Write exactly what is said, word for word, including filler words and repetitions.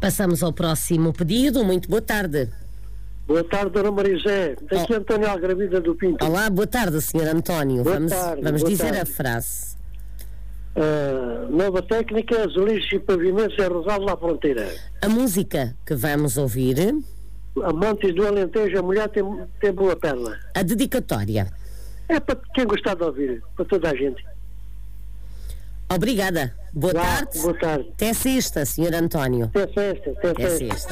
Passamos ao próximo pedido. Muito boa tarde. Boa tarde, Dona Maria José. Daqui Oh. António Algravida do Pinto. Olá, boa tarde, senhor António. Boa vamos tarde, vamos boa dizer tarde. a frase. Uh, nova técnica, azulejos e pavimentos é Rosado lá fronteira. A música que vamos ouvir, Amantes do Alentejo, a mulher tem, tem boa perna. a dedicatória. É para quem gostar de ouvir, para toda a gente. Obrigada. Boa Vá, tarde. boa tarde. Até sexta, senhor António. Até festa, até Até festa. sexta.